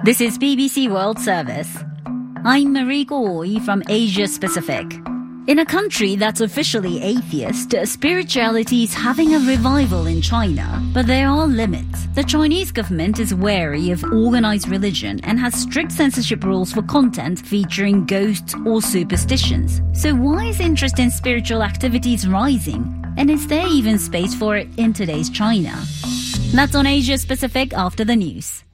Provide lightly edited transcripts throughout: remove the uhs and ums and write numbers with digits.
This is BBC World Service. I'm Marie Goy from Asia Pacific. In a country that's officially atheist, spirituality is having a revival in China, but there are limits. The Chinese government is wary of organized religion and has strict censorship rules for content featuring ghosts or superstitions. So why is interest in spiritual activities rising? And is there even space for it in today's China? That's on Asia Pacific after the news.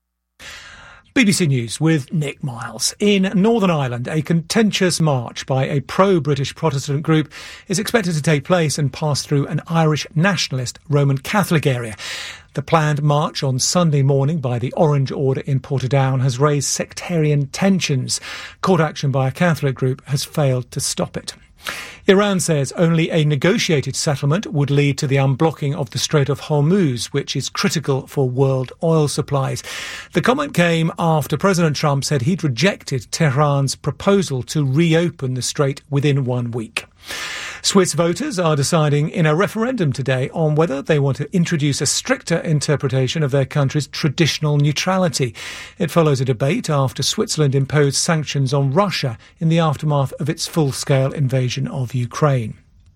BBC News with Nick Miles. In Northern Ireland, a contentious march by a pro-British Protestant group is expected to take place and pass through an Irish nationalist Roman Catholic area. The planned march on Sunday morning by the Orange Order in Portadown has raised sectarian tensions. Court action by a Catholic group has failed to stop it. Iran says only a negotiated settlement would lead to the unblocking of the Strait of Hormuz, which is critical for world oil supplies. The comment came after President Trump said he'd rejected Tehran's proposal to reopen the strait within 1 week. Swiss voters are deciding in a referendum today on whether they want to introduce a stricter interpretation of their country's traditional neutrality. It follows a debate after Switzerland imposed sanctions on Russia in the aftermath of its full-scale invasion of Ukraine.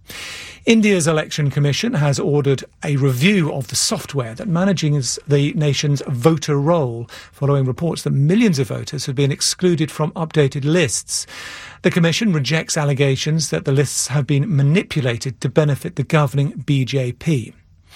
India's Election Commission has ordered a review of the software that manages the nation's voter roll, following reports that millions of voters have been excluded from updated lists. The Commission rejects allegations that the lists have been manipulated to benefit the governing BJP.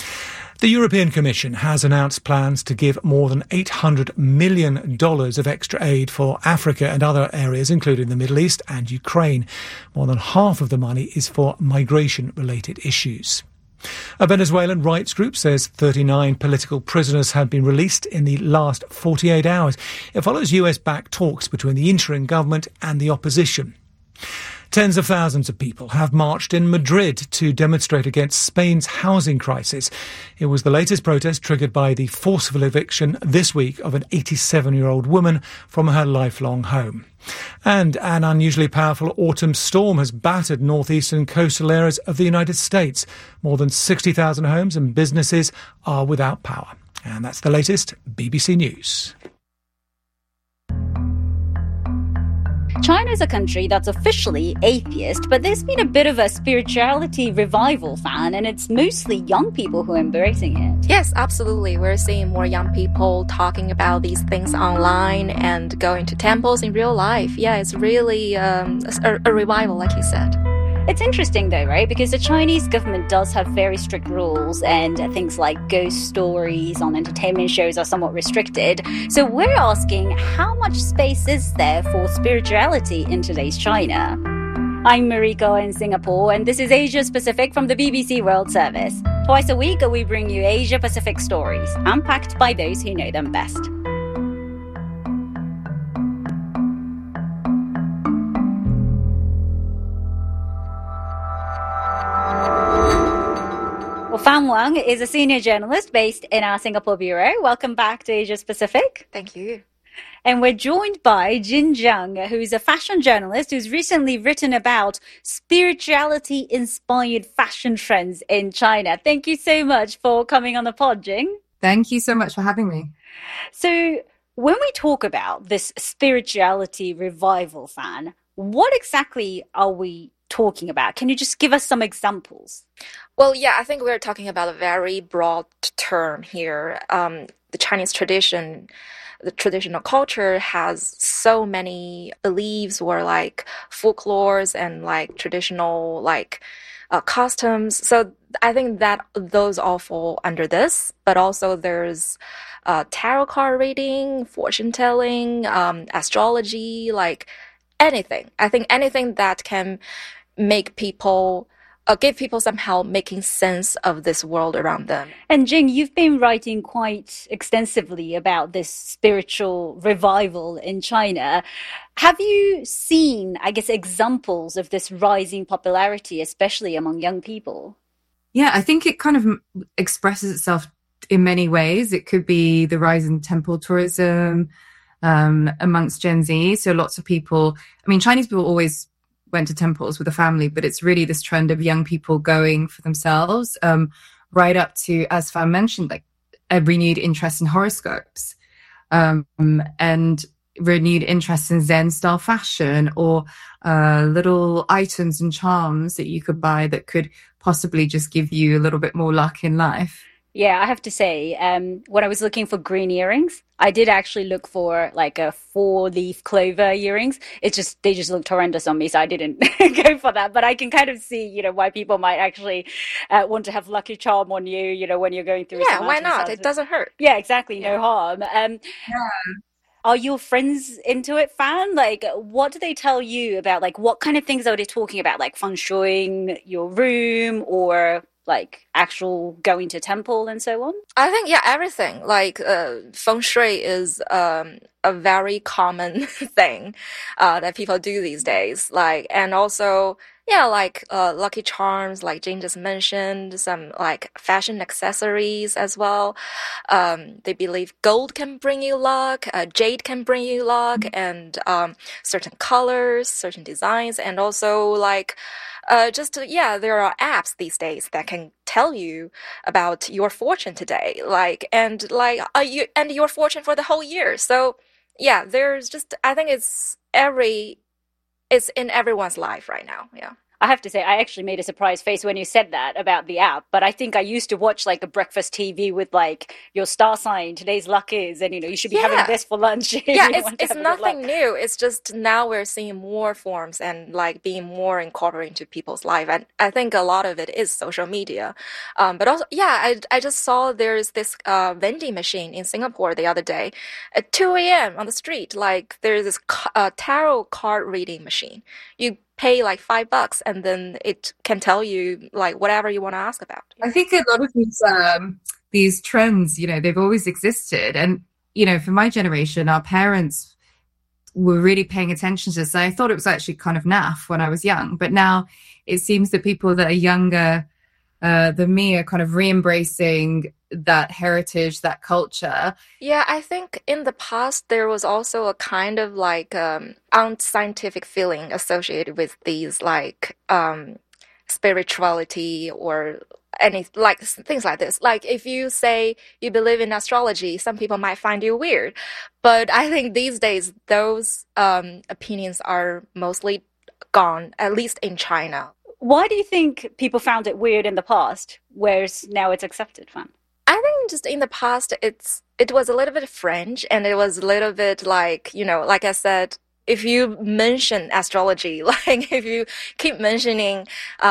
The European Commission has announced plans to give more than $800 million of extra aid for Africa and other areas, including the Middle East and Ukraine. More than half of the money is for migration-related issues. A Venezuelan rights group says 39 political prisoners have been released in the last 48 hours. It follows US-backed talks between the interim government and the opposition. Tens of thousands of people have marched in Madrid to demonstrate against Spain's housing crisis. It was the latest protest triggered by the forceful eviction this week of an 87-year-old woman from her lifelong home. And an unusually powerful autumn storm has battered northeastern coastal areas of the United States. More than 60,000 homes and businesses are without power. And that's the latest BBC News. China is a country that's officially atheist, but there's been a bit of a spirituality revival, Fan, and it's mostly young people who are embracing it. Yes, absolutely. We're seeing more young people talking about these things online and going to temples in real life. Yeah, it's really a revival, like you said. It's interesting though, right? Because the Chinese government does have very strict rules, and things like ghost stories on entertainment shows are somewhat restricted. So we're asking, how much space is there for spirituality in today's China? I'm Mariko in Singapore, and this is Asia Pacific from the BBC World Service. Twice a week, we bring you Asia Pacific stories, unpacked by those who know them best. Fan Wang is a senior journalist based in our Singapore bureau. Welcome back to Asia Pacific. Thank you. And we're joined by Jin Zhang, who's a fashion journalist who's recently written about spirituality-inspired fashion trends in China. Thank you so much for coming on the pod, Jing. Thank you so much for having me. So when we talk about this spirituality revival, Fan, what exactly are we talking about? Can you just give us some examples? Well, yeah, I think we're talking about a very broad term here. The Chinese tradition, the traditional culture has so many beliefs or like folklores and like traditional like customs. So I think that those all fall under this. But also there's tarot card reading, fortune telling, astrology, like anything. I think anything that can make people give people somehow making sense of this world around them. And Jing, you've been writing quite extensively about this spiritual revival in China. Have you seen, I guess, examples of this rising popularity, especially among young people? Yeah, I think it kind of expresses itself in many ways. It could be the rise in temple tourism amongst Gen Z. So lots of people, I mean, Chinese people always went to temples with a family, but it's really this trend of young people going for themselves, right up to, as Fan mentioned, like a renewed interest in horoscopes. and renewed interest in Zen style fashion, or little items and charms that you could buy that could possibly just give you a little bit more luck in life. Yeah, I have to say, when I was looking for green earrings, I did actually look for like a 4-leaf clover earrings. They just looked horrendous on me, so I didn't go for that. But I can kind of see, why people might actually want to have Lucky Charm on you, when you're going through. Yeah, why not? It doesn't hurt. Yeah, exactly. No harm. Are your friends into it, Fan? Like, what do they tell you about, like, what kind of things are they talking about? Like feng shuiing your room, or like actual going to temple and so on? I think, yeah, everything. Like, feng shui is a very common thing that people do these days. Like, and also, yeah, like Lucky Charms, like Jane just mentioned, some like fashion accessories as well. They believe gold can bring you luck, jade can bring you luck, and certain colors, certain designs, and also like there are apps these days that can tell you about your fortune today, and your fortune for the whole year. So yeah, I think it's in everyone's life right now. Yeah. I have to say, I actually made a surprise face when you said that about the app, but I think I used to watch like a breakfast TV with like your star sign, today's luck is, and you should be having this for lunch. Yeah, it's nothing new. It's just now we're seeing more forms and like being more incorporated into people's life. And I think a lot of it is social media. But also, yeah, I just saw there's this vending machine in Singapore the other day at 2 a.m. on the street. Like there's this tarot card reading machine. You pay like $5 and then it can tell you like whatever you want to ask about. I think a lot of these trends, they've always existed. And, for my generation, our parents were really paying attention to this. I thought it was actually kind of naff when I was young. But now it seems that people that are younger than me are kind of re-embracing that heritage, that culture. Yeah, I think in the past there was also a kind of like unscientific feeling associated with these like spirituality or any like things like this. Like if you say you believe in astrology, some people might find you weird. But I think these days those opinions are mostly gone, at least in China. Why do you think people found it weird in the past, whereas now it's accepted, Fan? I think just in the past, it was a little bit French, and it was a little bit like, like I said, if you mention astrology, like if you keep mentioning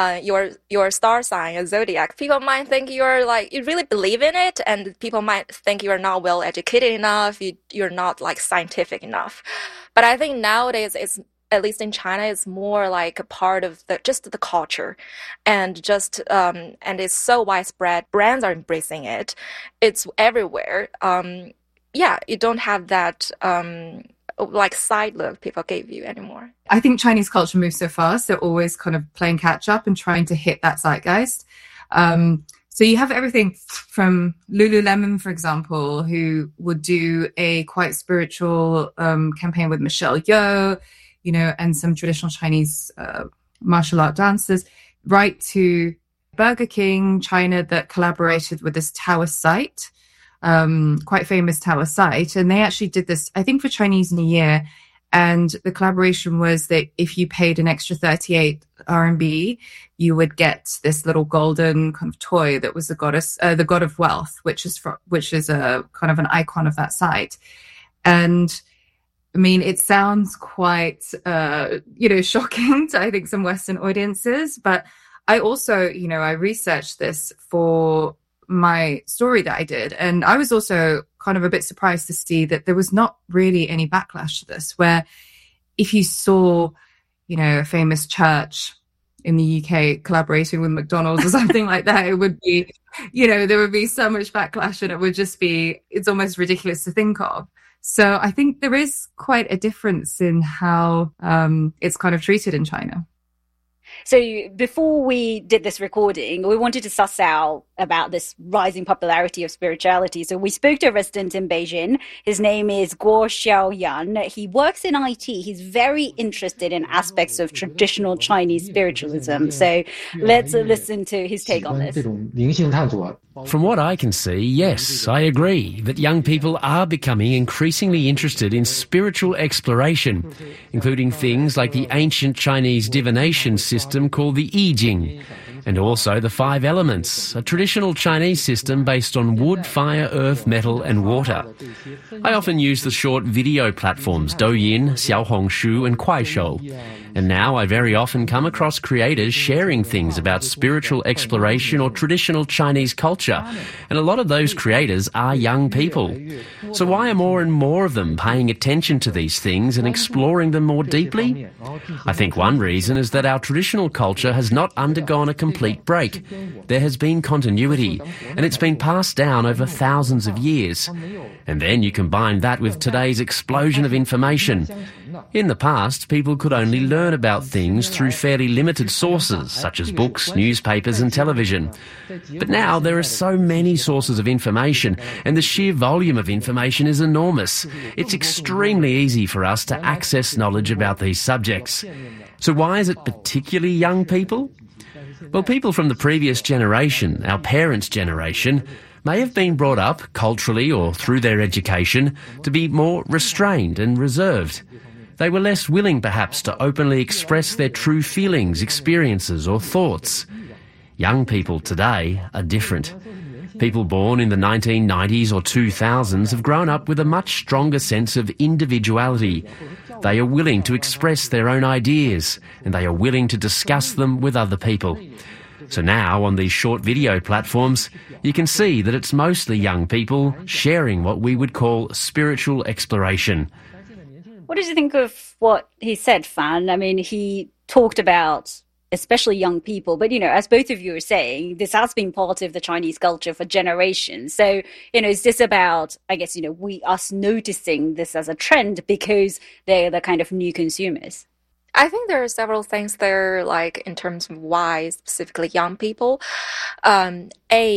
your star sign, your zodiac, people might think you're like, you really believe in it, and people might think you're not well educated enough, you're not like scientific enough. But I think nowadays it's, at least in China, it's more like a part of just the culture, and and it's so widespread. Brands are embracing it. It's everywhere. You don't have that like side look people gave you anymore. I think Chinese culture moves so fast; they're always kind of playing catch up and trying to hit that zeitgeist. So you have everything from Lululemon, for example, who would do a quite spiritual campaign with Michelle Yeoh, and some traditional Chinese martial art dancers, right to Burger King China that collaborated with this Taoist site, quite famous Taoist site. And they actually did this, I think, for Chinese New Year. And the collaboration was that if you paid an extra 38 RMB, you would get this little golden kind of toy that was the god of wealth, which is a kind of an icon of that site. And I mean, it sounds quite, shocking to, I think, some Western audiences. But I also, I researched this for my story that I did. And I was also kind of a bit surprised to see that there was not really any backlash to this, where if you saw, a famous church in the UK collaborating with McDonald's or something like that, it would be, there would be so much backlash, and it would just be, it's almost ridiculous to think of. So I think there is quite a difference in how it's kind of treated in China. So before we did this recording, we wanted to suss out about this rising popularity of spirituality. So we spoke to a resident in Beijing. His name is Guo Xiaoyan. He works in IT. He's very interested in aspects of traditional Chinese spiritualism. So let's listen to his take on this. From what I can see, yes, I agree that young people are becoming increasingly interested in spiritual exploration, including things like the ancient Chinese divination system called the I Ching, and also the 5 elements, a traditional Chinese system based on wood, fire, earth, metal and water. I often use the short video platforms Douyin, Xiaohongshu and Kuaishou. And now I very often come across creators sharing things about spiritual exploration or traditional Chinese culture. And a lot of those creators are young people. So why are more and more of them paying attention to these things and exploring them more deeply? I think one reason is that our traditional culture has not undergone a complete break. There has been continuity, and it's been passed down over thousands of years. And then you combine that with today's explosion of information. In the past, people could only learn about things through fairly limited sources, such as books, newspapers and television. But now there are so many sources of information, and the sheer volume of information is enormous. It's extremely easy for us to access knowledge about these subjects. So why is it particularly young people? Well, people from the previous generation, our parents' generation, may have been brought up, culturally or through their education, to be more restrained and reserved. They were less willing, perhaps, to openly express their true feelings, experiences or thoughts. Young people today are different. People born in the 1990s or 2000s have grown up with a much stronger sense of individuality. They are willing to express their own ideas, and they are willing to discuss them with other people. So now, on these short video platforms, you can see that it's mostly young people sharing what we would call spiritual exploration. What did you think of what he said, Fan? I mean, he talked about especially young people, but, as both of you are saying, this has been part of the Chinese culture for generations. So, is this about, I guess, us noticing this as a trend because they're the kind of new consumers? I think there are several things there, like in terms of why specifically young people. I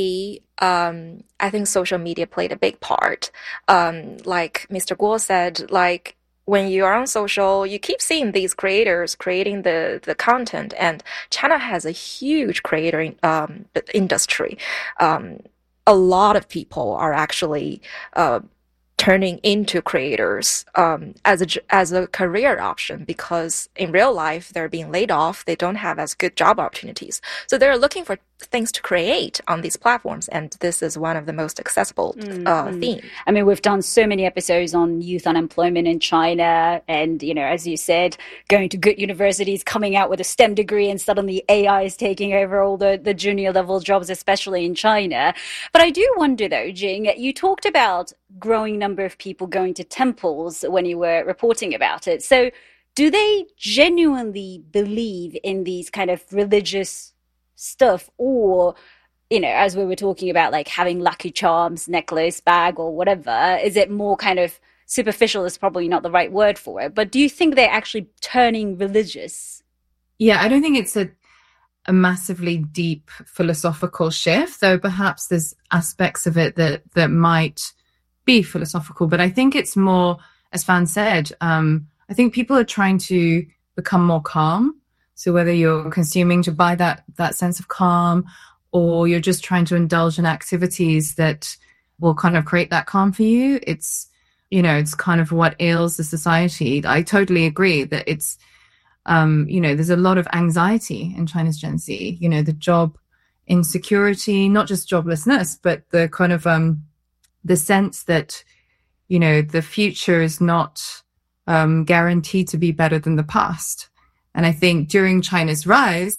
think social media played a big part. Like Mr. Guo said, when you are on social, you keep seeing these creators creating the content, and China has a huge creator industry. A lot of people are actually turning into creators as a career option, because in real life they're being laid off, they don't have as good job opportunities, so they're looking for things to create on these platforms, and this is one of the most accessible themes. I mean, we've done so many episodes on youth unemployment in China, and as you said, going to good universities, coming out with a STEM degree, and suddenly AI is taking over all the junior level jobs, especially in China. But I do wonder though, Jing, you talked about growing number of people going to temples when you were reporting about it. So do they genuinely believe in these kind of religious stuff, or as we were talking about, like having lucky charms, necklace, bag or whatever, is it more kind of superficial? Is probably not the right word for it, but do you think they're actually turning religious? Yeah, I don't think it's a massively deep philosophical shift, though perhaps there's aspects of it that might be philosophical, but I think it's more, as Fan said, I think people are trying to become more calm. So whether you're consuming to buy that sense of calm, or you're just trying to indulge in activities that will kind of create that calm for you, it's kind of what ails the society. I totally agree that it's, there's a lot of anxiety in China's Gen Z, the job insecurity, not just joblessness, but the kind of, the sense that, the future is not guaranteed to be better than the past. And I think during China's rise,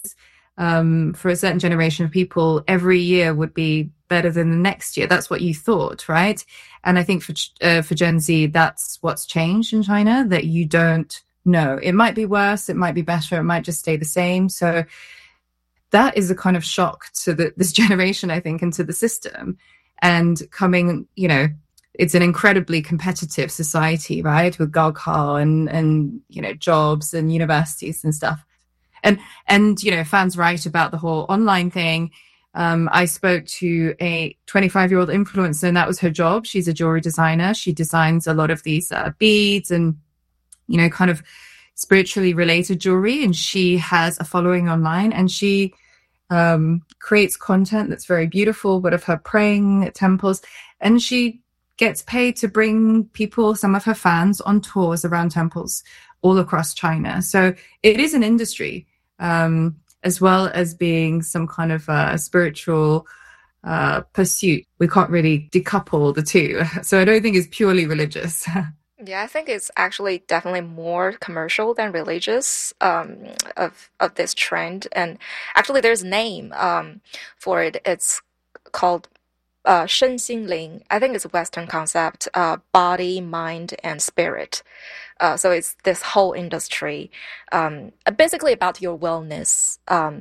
for a certain generation of people, every year would be better than the next year. That's what you thought, right? And I think for Gen Z, that's what's changed in China, that you don't know. It might be worse, it might be better, it might just stay the same. So that is a kind of shock to this generation, I think, and to the system. And coming, it's an incredibly competitive society, right? With Gaokao and jobs and universities and stuff. And Fan's right about the whole online thing. I spoke to a 25-year-old influencer, and that was her job. She's a jewelry designer. She designs a lot of these beads and, kind of spiritually related jewelry. And she has a following online, and she creates content that's very beautiful, but of her praying at temples. And she gets paid to bring people, some of her fans, on tours around temples all across China. So it is an industry, as well as being some kind of spiritual pursuit. We can't really decouple the two. So I don't think it's purely religious. Yeah, I think it's actually definitely more commercial than religious of this trend. And actually, there's a name for it. It's called Shen Xin Ling. I think it's a Western concept, body, mind, and spirit. So it's this whole industry, basically about your wellness,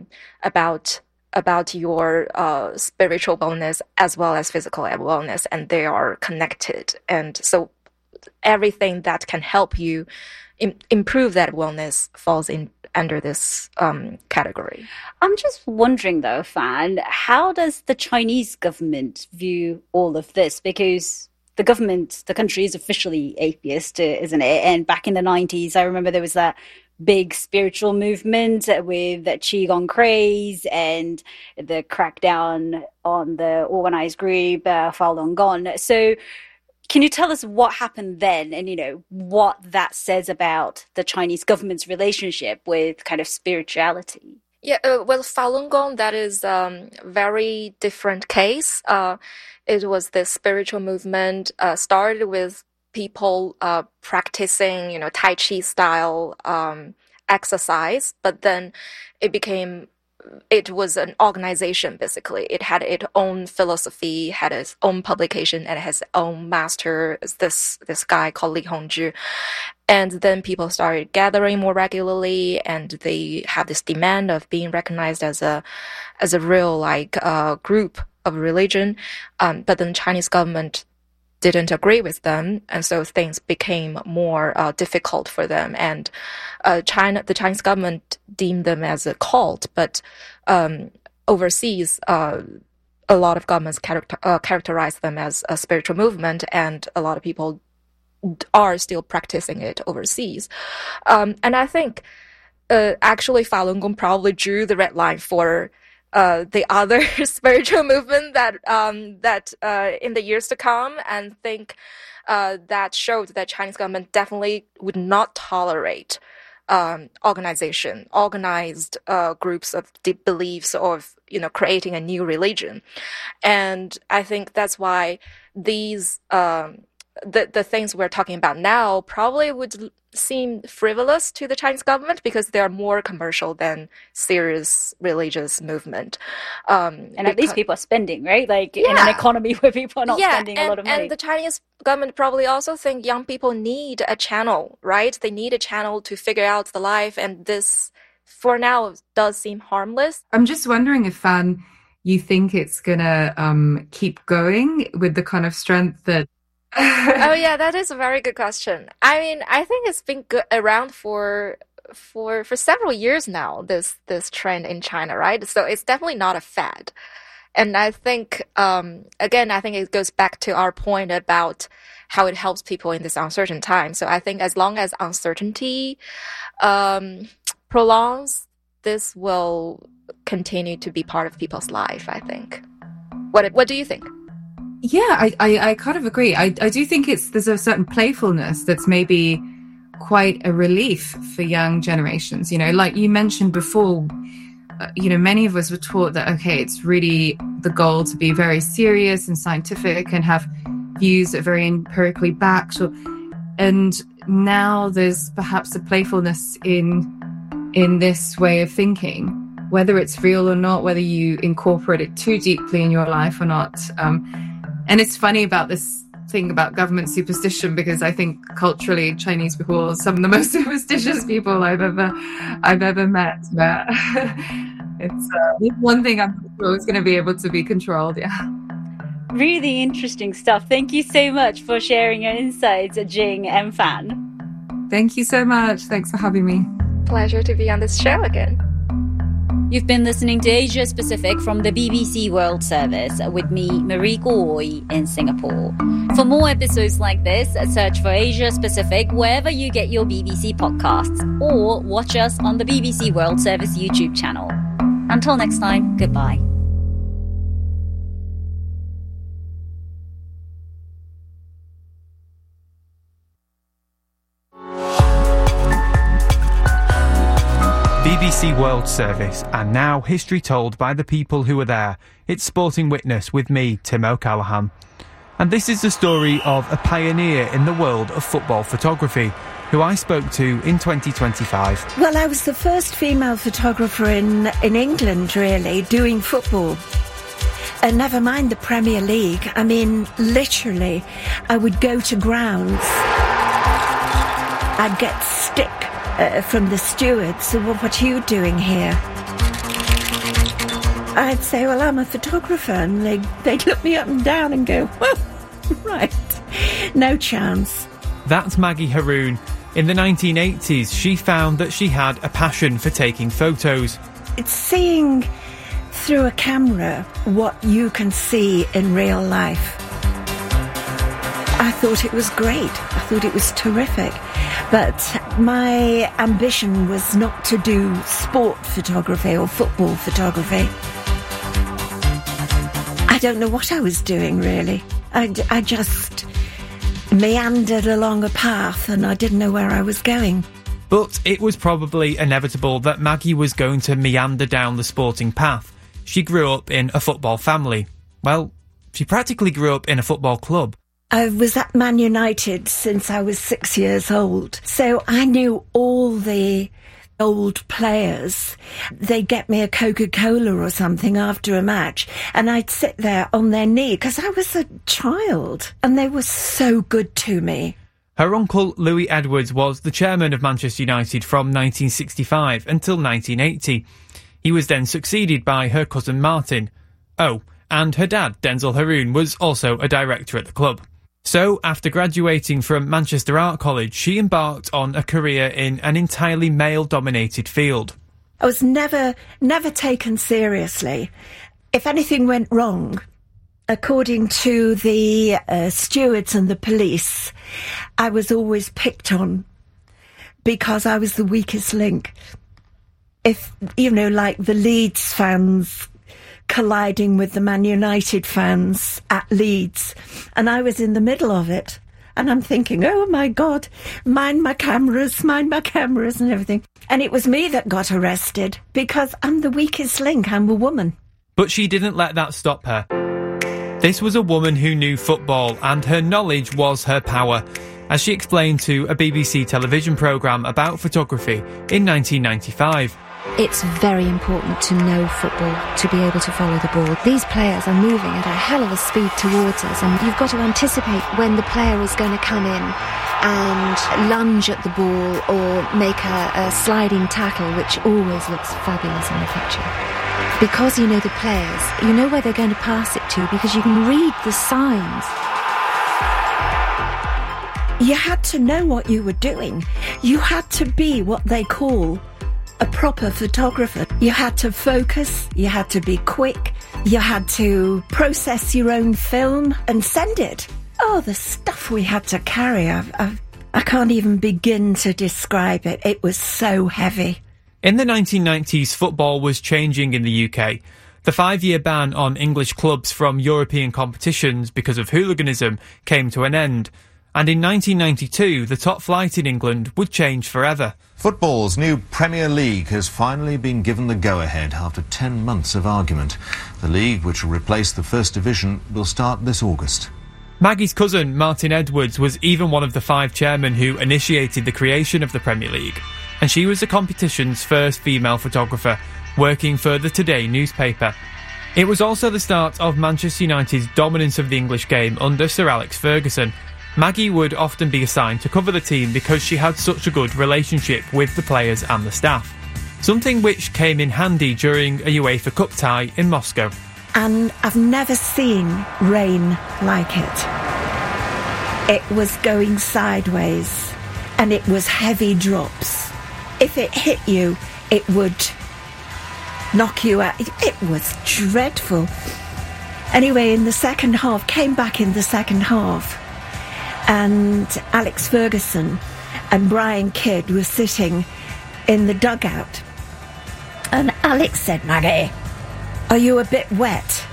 about your spiritual wellness as well as physical wellness, and they are connected. And so everything that can help you improve that wellness falls in under this category. I'm just wondering though, Fan, how does the Chinese government view all of this? Because the country is officially atheist, isn't it? And back in the 90s, I remember there was that big spiritual movement with Qigong craze and the crackdown on the organized group Falun Gong. So can you tell us what happened then and, what that says about the Chinese government's relationship with kind of spirituality? Yeah, well, Falun Gong, that is a very different case. It was this spiritual movement, started with people practicing, Tai Chi style exercise, but then it was an organization, basically. It had its own philosophy, had its own publication, and it has its own master, this guy called Li Hongzhi. And then people started gathering more regularly, and they have this demand of being recognized as a real group of religion. But then the Chinese government didn't agree with them, and so things became more difficult for them. And the Chinese government deemed them as a cult, but overseas, a lot of governments characterize them as a spiritual movement, and a lot of people are still practicing it overseas. And I think actually Falun Gong probably drew the red line for the other spiritual movement that in the years to come, and think that showed that Chinese government definitely would not tolerate organized groups of deep beliefs of creating a new religion. And I think that's why these the things we're talking about now probably would seem frivolous to the Chinese government because they are more commercial than serious religious movement. And at least people are spending, right? In an economy where people are not spending a lot of money. And the Chinese government probably also think young people need a channel, right? They need a channel to figure out the life, and this, for now, does seem harmless. I'm just wondering if, Fan, you think it's gonna keep going with the kind of strength that Oh yeah, that is a very good question. I mean, I think it's been around for several years now, this trend in China, right? So it's definitely not a fad. And I think again, I think it goes back to our point about how it helps people in this uncertain time. So I think as long as uncertainty prolongs, this will continue to be part of people's life, I think. What do you think? Yeah, I kind of agree. I do think there's a certain playfulness that's maybe quite a relief for young generations. Like you mentioned before, many of us were taught that, okay, it's really the goal to be very serious and scientific and have views that are very empirically backed. And now there's perhaps a playfulness in this way of thinking, whether it's real or not, whether you incorporate it too deeply in your life or not. And it's funny about this thing about government superstition, because I think culturally Chinese people are some of the most superstitious people I've ever met. But it's one thing I'm sure is going to be able to be controlled. Yeah. Really interesting stuff. Thank you so much for sharing your insights, Jing and Fan. Thank you so much. Thanks for having me. Pleasure to be on this show again. You've been listening to Asia Pacific from the BBC World Service with me, Marie Guo, in Singapore. For more episodes like this, search for Asia Pacific wherever you get your BBC podcasts, or watch us on the BBC World Service YouTube channel. Until next time, goodbye. BBC World Service, and now history told by the people who were there. It's Sporting Witness with me, Tim O'Callaghan. And this is the story of a pioneer in the world of football photography, who I spoke to in 2025. Well, I was the first female photographer in England, really, doing football. And never mind the Premier League. I mean, literally, I would go to grounds. I'd get stick from the stewards. So, well, what are you doing here? I'd say, well, I'm a photographer. And they'd look me up and down and go, well, right, no chance. That's Maggie Haroon. In the 1980s, she found that she had a passion for taking photos. It's seeing through a camera what you can see in real life. I thought it was great. I thought it was terrific. But my ambition was not to do sport photography or football photography. I don't know what I was doing, really. I just meandered along a path and I didn't know where I was going. But it was probably inevitable that Maggie was going to meander down the sporting path. She grew up in a football family. Well, she practically grew up in a football club. I was at Man United since I was 6 years old, so I knew all the old players. They'd get me a Coca-Cola or something after a match, and I'd sit there on their knee because I was a child, and they were so good to me. Her uncle, Louis Edwards, was the chairman of Manchester United from 1965 until 1980. He was then succeeded by her cousin Martin. Oh, and her dad, Denzil Haroon, was also a director at the club. So, after graduating from Manchester Art College, she embarked on a career in an entirely male-dominated field. I was never taken seriously. If anything went wrong, according to the stewards and the police, I was always picked on because I was the weakest link. If, like the Leeds fans colliding with the Man United fans at Leeds, and I was in the middle of it, and I'm thinking, oh my God, mind my cameras and everything. And it was me that got arrested because I'm the weakest link. I'm a woman. But she didn't let that stop her. This was a woman who knew football, and her knowledge was her power, as she explained to a BBC television programme about photography in 1995. It's very important to know football, to be able to follow the ball. These players are moving at a hell of a speed towards us, and you've got to anticipate when the player is going to come in and lunge at the ball or make a sliding tackle, which always looks fabulous in the picture. Because you know the players, you know where they're going to pass it to because you can read the signs. You had to know what you were doing. You had to be what they call a proper photographer. You had to focus, you had to be quick, you had to process your own film and send it. Oh, the stuff we had to carry, I can't even begin to describe it. It was so heavy. In the 1990s, football was changing in the UK. The 5-year ban on English clubs from European competitions because of hooliganism came to an end. And in 1992, the top flight in England would change forever. Football's new Premier League has finally been given the go-ahead after 10 months of argument. The league, which will replace the First Division, will start this August. Maggie's cousin, Martin Edwards, was even one of the 5 chairmen who initiated the creation of the Premier League. And she was the competition's first female photographer, working for the Today newspaper. It was also the start of Manchester United's dominance of the English game under Sir Alex Ferguson. Maggie would often be assigned to cover the team because she had such a good relationship with the players and the staff. Something which came in handy during a UEFA Cup tie in Moscow. And I've never seen rain like it. It was going sideways and it was heavy drops. If it hit you, it would knock you out. It was dreadful. Anyway, in the second half, came back in the second half, and Alex Ferguson and Brian Kidd were sitting in the dugout. And Alex said, Maggie, are you a bit wet?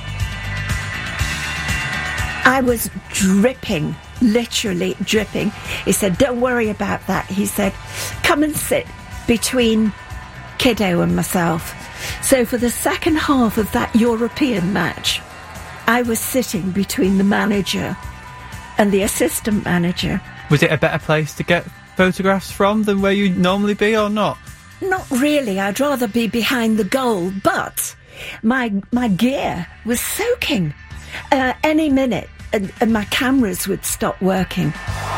I was dripping, literally dripping. He said, don't worry about that. He said, come and sit between Kiddo and myself. So for the second half of that European match, I was sitting between the manager and the assistant manager. Was it a better place to get photographs from than where you'd normally be, or not? Not really. I'd rather be behind the goal, but my gear was soaking. Any minute, and my cameras would stop working.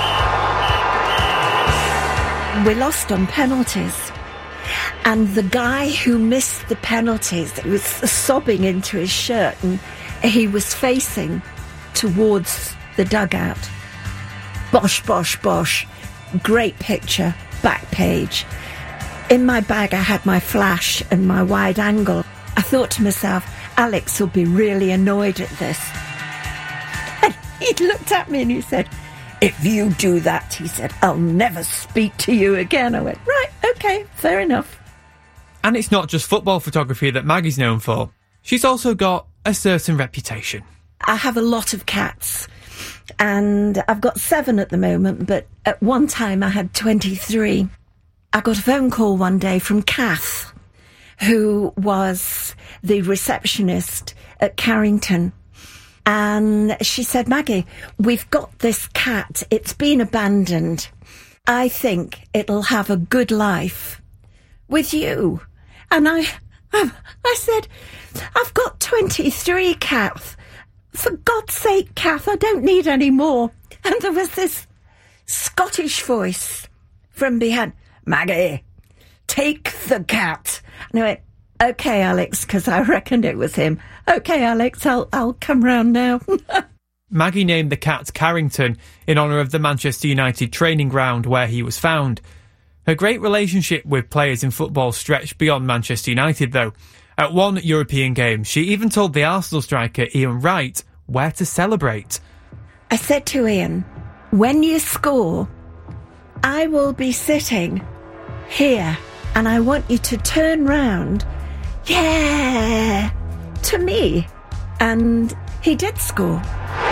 We lost on penalties. And the guy who missed the penalties was sobbing into his shirt, and he was facing towards the dugout. Bosh, bosh, bosh. Great picture, back page. In my bag I had my flash and my wide angle. I thought to myself, Alex will be really annoyed at this. And he looked at me and he said, if you do that, he said, I'll never speak to you again. I went, right, okay, fair enough. And it's not just football photography that Maggie's known for. She's also got a certain reputation. I have a lot of cats, and I've got 7 at the moment, but at one time I had 23. I got a phone call one day from Kath, who was the receptionist at Carrington. And she said, Maggie, we've got this cat. It's been abandoned. I think it'll have a good life with you. And I said, I've got 23, Kath. For God's sake, Kath, I don't need any more. And there was this Scottish voice from behind, Maggie, take the cat. And I went, OK, Alex, because I reckoned it was him. OK, Alex, I'll come round now. Maggie named the cat Carrington in honour of the Manchester United training ground where he was found. Her great relationship with players in football stretched beyond Manchester United, though. At one European game, she even told the Arsenal striker Ian Wright where to celebrate. I said to Ian, when you score, I will be sitting here and I want you to turn round, yeah, to me. And he did score.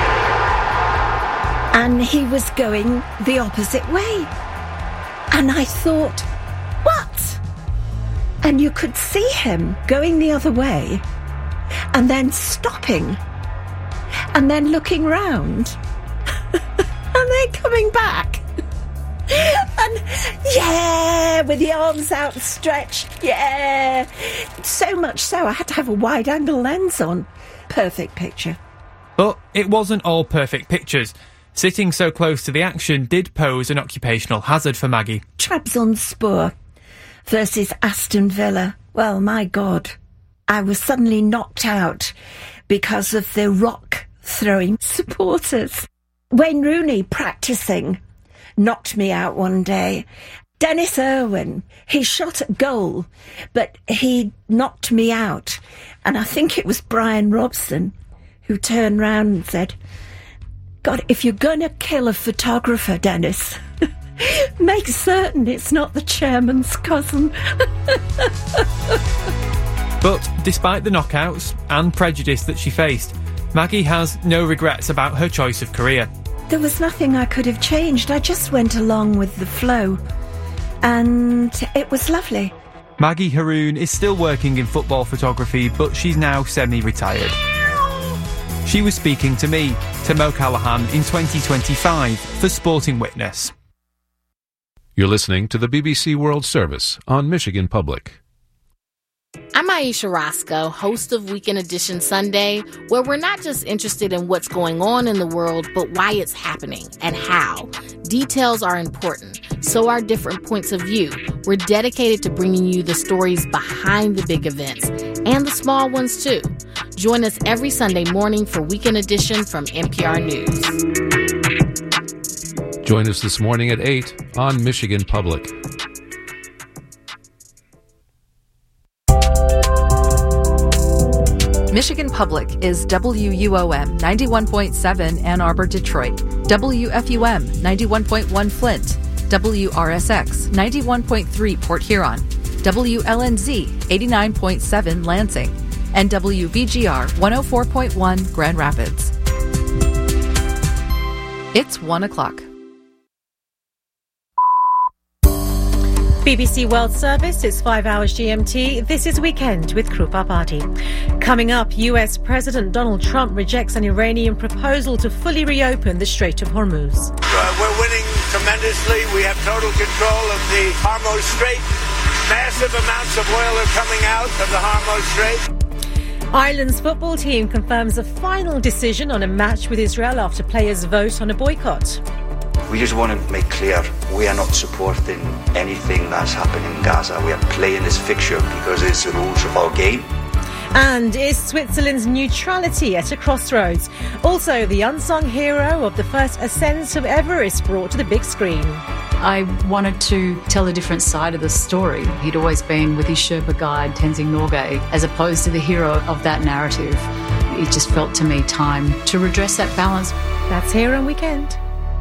And he was going the opposite way. And I thought, what? And you could see him going the other way and then stopping and then looking round and then coming back. And yeah, with the arms outstretched, yeah. So much so I had to have a wide-angle lens on. Perfect picture. But it wasn't all perfect pictures. Sitting so close to the action did pose an occupational hazard for Maggie. Trabzonspor versus Aston Villa. Well, my God, I was suddenly knocked out because of the rock-throwing supporters. Wayne Rooney practising knocked me out one day. Dennis Irwin, he shot at goal, but he knocked me out. And I think it was Brian Robson who turned round and said, God, if you're going to kill a photographer, Dennis, make certain it's not the chairman's cousin. But despite the knockouts and prejudice that she faced, Maggie has no regrets about her choice of career. There was nothing I could have changed. I just went along with the flow. And it was lovely. Maggie Haroon is still working in football photography, but she's now semi-retired. She was speaking to me, Tim O'Callaghan, in 2025 for Sporting Witness. You're listening to the BBC World Service on Michigan Public. I'm Aisha Roscoe, host of Weekend Edition Sunday, where we're not just interested in what's going on in the world, but why it's happening and how. Details are important, so are different points of view. We're dedicated to bringing you the stories behind the big events, and the small ones too. Join us every Sunday morning for Weekend Edition from NPR News. Join us this morning at 8 on Michigan Public. Michigan Public is WUOM 91.7 Ann Arbor, Detroit, WFUM 91.1 Flint, WRSX 91.3 Port Huron, WLNZ 89.7 Lansing, and WVGR 104.1 Grand Rapids. It's 1 o'clock. BBC World Service, it's 5 hours GMT. This is Weekend with Krupa Party. Coming up, US President Donald Trump rejects an Iranian proposal to fully reopen the Strait of Hormuz. We're winning tremendously. We have total control of the Hormuz Strait. Massive amounts of oil are coming out of the Hormuz Strait. Ireland's football team confirms a final decision on a match with Israel after players vote on a boycott. We just want to make clear we are not supporting anything that's happening in Gaza. We are playing this fixture because it's the rules of our game. And is Switzerland's neutrality at a crossroads? Also, the unsung hero of the first ascent of Everest brought to the big screen. I wanted to tell a different side of the story. He'd always been with his Sherpa guide, Tenzing Norgay, as opposed to the hero of that narrative. It just felt to me time to redress that balance. That's here on Weekend.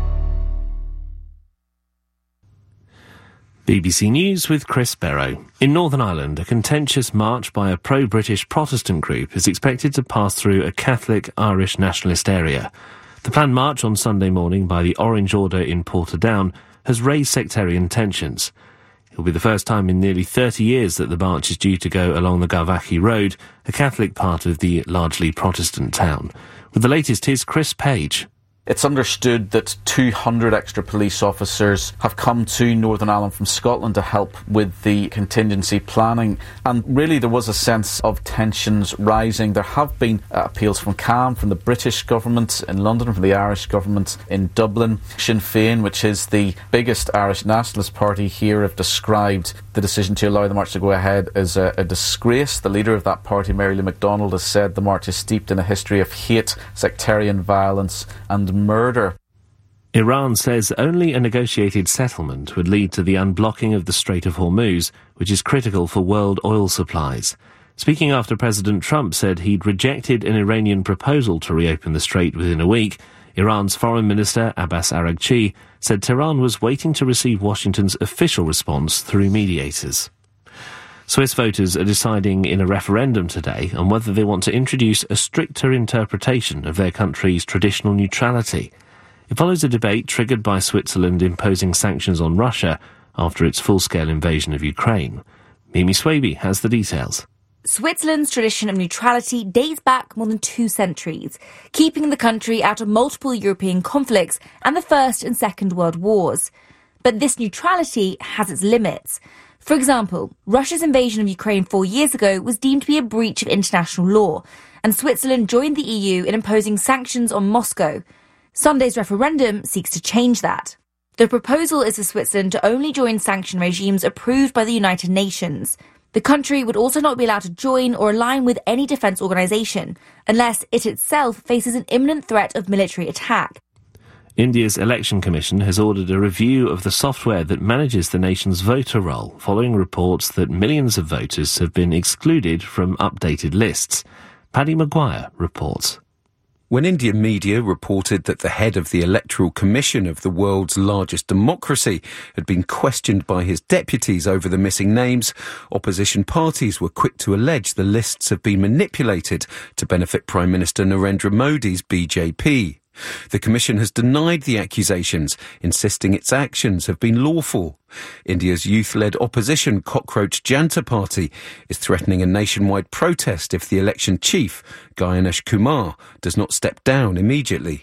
BBC News with Chris Barrow. In Northern Ireland, a contentious march by a pro-British Protestant group is expected to pass through a Catholic Irish nationalist area. The planned march on Sunday morning by the Orange Order in Portadown has raised sectarian tensions. It will be the first time in nearly 30 years that the march is due to go along the Garvaghy Road, a Catholic part of the largely Protestant town. With the latest, here's Chris Page. It's understood that 200 extra police officers have come to Northern Ireland from Scotland to help with the contingency planning. And really there was a sense of tensions rising. There have been appeals from CAM, from the British government in London, from the Irish government in Dublin. Sinn Féin, which is the biggest Irish nationalist party here, have described the decision to allow the march to go ahead as a disgrace. The leader of that party, Mary Lou McDonald, has said the march is steeped in a history of hate, sectarian violence and murder. Iran says only a negotiated settlement would lead to the unblocking of the Strait of Hormuz, which is critical for world oil supplies. Speaking after President Trump said he'd rejected an Iranian proposal to reopen the strait within a week, Iran's Foreign Minister Abbas Araghchi said Tehran was waiting to receive Washington's official response through mediators. Swiss voters are deciding in a referendum today on whether they want to introduce a stricter interpretation of their country's traditional neutrality. It follows a debate triggered by Switzerland imposing sanctions on Russia after its full-scale invasion of Ukraine. Mimi Swaby has the details. Switzerland's tradition of neutrality dates back more than 2 centuries, keeping the country out of multiple European conflicts and the First and Second World Wars. But this neutrality has its limits. For example, Russia's invasion of Ukraine 4 years ago was deemed to be a breach of international law, and Switzerland joined the EU in imposing sanctions on Moscow. Sunday's referendum seeks to change that. The proposal is for Switzerland to only join sanction regimes approved by the United Nations. The country would also not be allowed to join or align with any defence organisation, unless it itself faces an imminent threat of military attack. India's Election Commission has ordered a review of the software that manages the nation's voter roll, following reports that millions of voters have been excluded from updated lists. Paddy Maguire reports. When Indian media reported that the head of the Electoral Commission of the world's largest democracy had been questioned by his deputies over the missing names, opposition parties were quick to allege the lists have been manipulated to benefit Prime Minister Narendra Modi's BJP. The Commission has denied the accusations, insisting its actions have been lawful. India's youth-led opposition Cockroach Janta Party is threatening a nationwide protest if the election chief, Ganesh Kumar, does not step down immediately.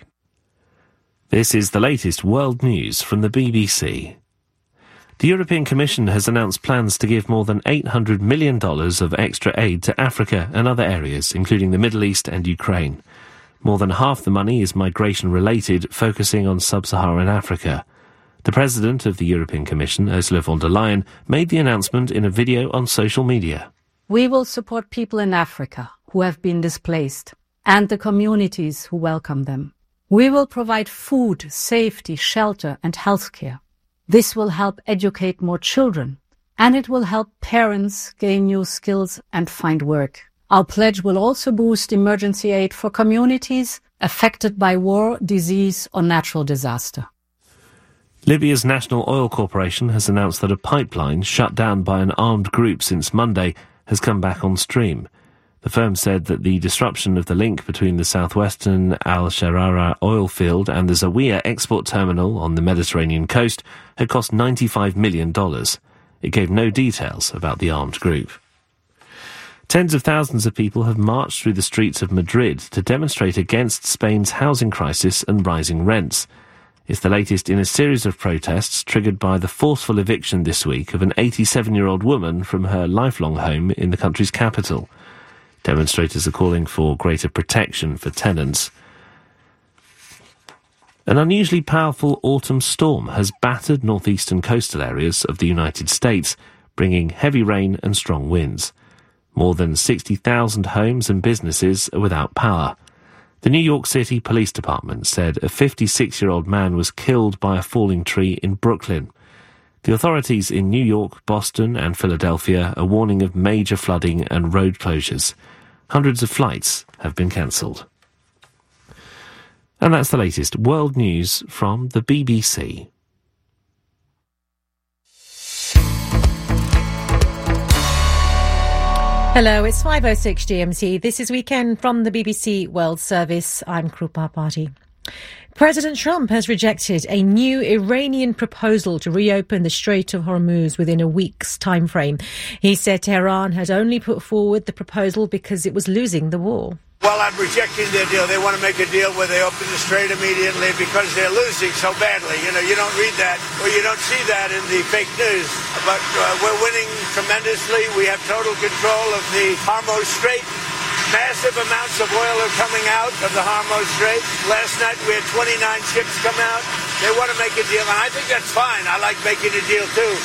This is the latest world news from the BBC. The European Commission has announced plans to give more than $800 million of extra aid to Africa and other areas, including the Middle East and Ukraine. More than half the money is migration-related, focusing on sub-Saharan Africa. The President of the European Commission, Ursula von der Leyen, made the announcement in a video on social media. We will support people in Africa who have been displaced and the communities who welcome them. We will provide food, safety, shelter and healthcare. This will help educate more children, and it will help parents gain new skills and find work. Our pledge will also boost emergency aid for communities affected by war, disease or natural disaster. Libya's National Oil Corporation has announced that a pipeline shut down by an armed group since Monday has come back on stream. The firm said that the disruption of the link between the southwestern Al-Sharara oil field and the Zawiya export terminal on the Mediterranean coast had cost $95 million. It gave no details about the armed group. Tens of thousands of people have marched through the streets of Madrid to demonstrate against Spain's housing crisis and rising rents. It's the latest in a series of protests triggered by the forceful eviction this week of an 87-year-old woman from her lifelong home in the country's capital. Demonstrators are calling for greater protection for tenants. An unusually powerful autumn storm has battered northeastern coastal areas of the United States, bringing heavy rain and strong winds. More than 60,000 homes and businesses are without power. The New York City Police Department said a 56-year-old man was killed by a falling tree in Brooklyn. The authorities in New York, Boston and Philadelphia are warning of major flooding and road closures. Hundreds of flights have been cancelled. And that's the latest world news from the BBC. Hello, it's 5:06 GMT. This is Weekend from the BBC World Service. I'm Krupa Party. President Trump has rejected a new Iranian proposal to reopen the Strait of Hormuz within a week's time frame. He said Tehran had only put forward the proposal because it was losing the war. Well, I'm rejecting their deal. They want to make a deal where they open the strait immediately because they're losing so badly. You don't read that or you don't see that in the fake news. But we're winning tremendously. We have total control of the Hormuz Strait. Massive amounts of oil are coming out of the Hormuz Strait. Last night we had 29 ships come out. They want to make a deal, and I think that's fine. I like making a deal too.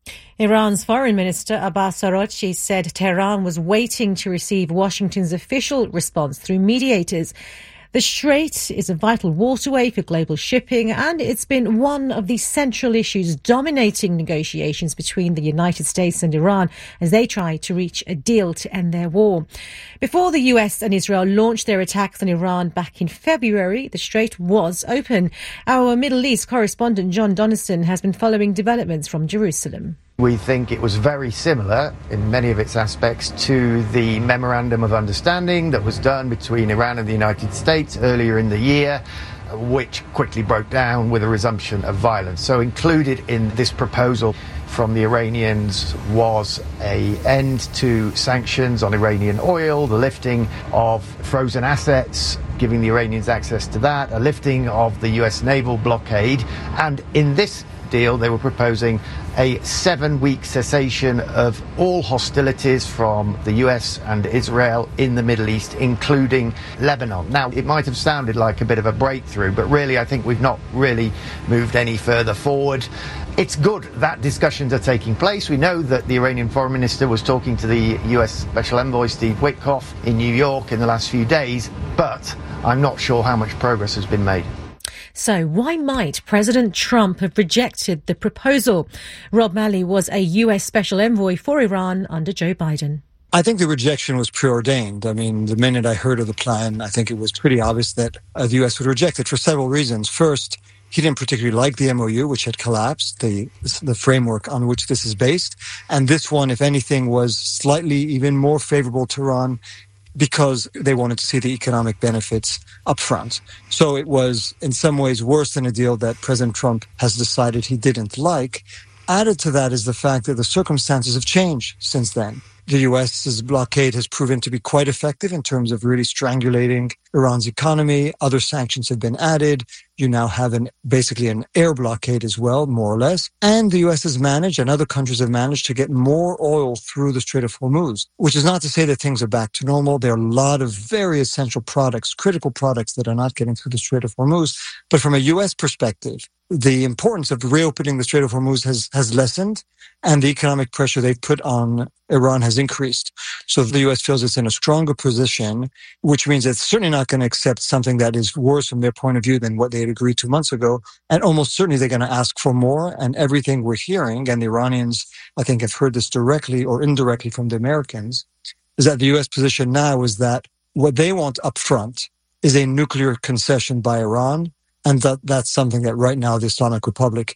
Iran's Foreign Minister Abbas Araghchi said Tehran was waiting to receive Washington's official response through mediators. The Strait is a vital waterway for global shipping, and it's been one of the central issues dominating negotiations between the United States and Iran as they try to reach a deal to end their war. Before the US and Israel launched their attacks on Iran back in February, the Strait was open. Our Middle East correspondent John Donaldson has been following developments from Jerusalem. We think it was very similar in many of its aspects to the Memorandum of Understanding that was done between Iran and the United States earlier in the year, which quickly broke down with a resumption of violence. So included in this proposal from the Iranians was an end to sanctions on Iranian oil, the lifting of frozen assets, giving the Iranians access to that, a lifting of the US naval blockade, and in this deal they were proposing a 7-week cessation of all hostilities from the US and Israel in the Middle East, including Lebanon. Now, it might have sounded like a bit of a breakthrough, but really I think we've not really moved any further forward. It's good that discussions are taking place. We know that the Iranian Foreign Minister was talking to the US Special Envoy Steve Witkoff in New York in the last few days, but I'm not sure how much progress has been made. So why might President Trump have rejected the proposal? Rob Malley was a US Special Envoy for Iran under Joe Biden. I think the rejection was preordained. I mean, the minute I heard of the plan, I think it was pretty obvious that the U.S. would reject it for several reasons. First, he didn't particularly like the MOU, which had collapsed, the framework on which this is based. And this one, if anything, was slightly even more favorable to Iran because they wanted to see the economic benefits up front. So it was in some ways worse than a deal that President Trump has decided he didn't like. Added to that is the fact that the circumstances have changed since then. The U.S.'s blockade has proven to be quite effective in terms of really strangulating Iran's economy. Other sanctions have been added. You now have basically an air blockade as well, more or less. And the U.S. has managed, and other countries have managed, to get more oil through the Strait of Hormuz, which is not to say that things are back to normal. There are a lot of very essential products, critical products, that are not getting through the Strait of Hormuz. But from a U.S. perspective, the importance of reopening the Strait of Hormuz has lessened, and the economic pressure they've put on Iran has increased. So the U.S. feels it's in a stronger position, which means it's certainly not going to accept something that is worse from their point of view than what they had agreed 2 months ago. And almost certainly they're going to ask for more. And everything we're hearing, and the Iranians, I think, have heard this directly or indirectly from the Americans, is that the U.S. position now is that what they want up front is a nuclear concession by Iran. And that's something that right now the Islamic Republic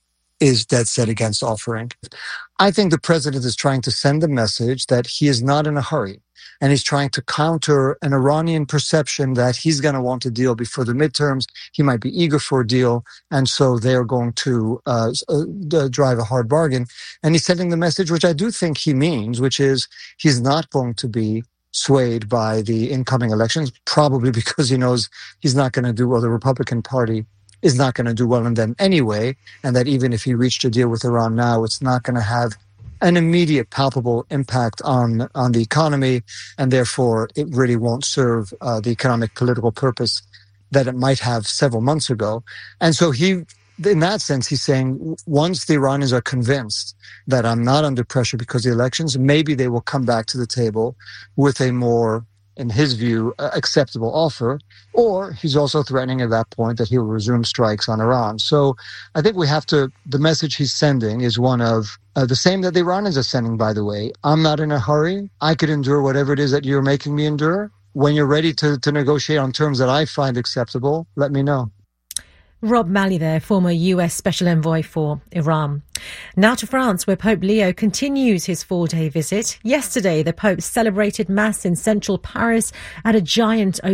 is dead set against offering. I think the president is trying to send a message that he is not in a hurry. And he's trying to counter an Iranian perception that he's going to want a deal before the midterms. He might be eager for a deal. And so they're going to drive a hard bargain. And he's sending the message, which I do think he means, which is he's not going to be swayed by the incoming elections, probably because he knows he's not going to do well. The Republican Party is not going to do well in them anyway. And that even if he reached a deal with Iran now, it's not going to have an immediate palpable impact on the economy, and therefore it really won't serve the economic political purpose that it might have several months ago. And so he, in that sense, he's saying once the Iranians are convinced that I'm not under pressure because of the elections, maybe they will come back to the table with a more, in his view, acceptable offer. Or he's also threatening at that point that he'll resume strikes on Iran. So I think the message he's sending is one of the same that the Iranians are sending, by the way. I'm not in a hurry. I could endure whatever it is that you're making me endure. When you're ready to negotiate on terms that I find acceptable, let me know. Rob Malley there, former US Special Envoy for Iran. Now to France, where Pope Leo continues his 4-day visit. Yesterday, the Pope celebrated Mass in central Paris at a giant